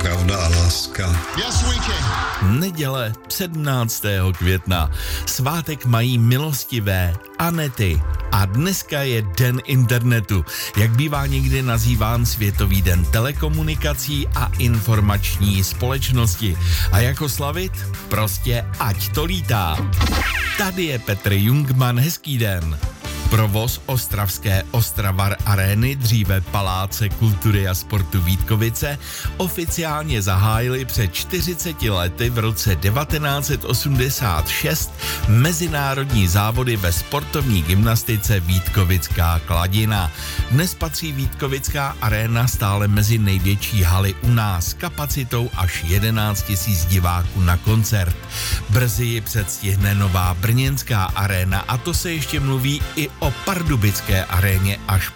pravda a láska. Yes, we can. Neděle 17. května. Svátek mají milostivé Anety. A dneska je Den internetu, jak bývá někdy nazýván Světový den telekomunikací a informační společnosti. A jako slavit? Prostě ať to lítá. Tady je Petr Jungmann, hezký den. Provoz ostravské Ostravar Arény, dříve Paláce kultury a sportu Vítkovice, oficiálně zahájili před 40 lety v roce 1986 mezinárodní závody ve sportovní gymnastice Vítkovická Kladina. Dnes patří Vítkovická aréna stále mezi největší haly u nás s kapacitou až 11 000 diváků na koncert. Brzy ji předstihne nová brněnská aréna a to se ještě mluví i o pardubické aréně až